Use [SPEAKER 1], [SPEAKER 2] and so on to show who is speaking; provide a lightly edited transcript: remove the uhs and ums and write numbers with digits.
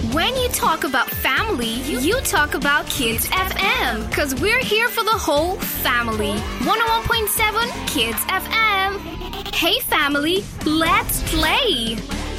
[SPEAKER 1] When you talk about family, you talk about Kids FM. Because we're here for the whole family. 101.7 Kids FM. Hey family, let's play.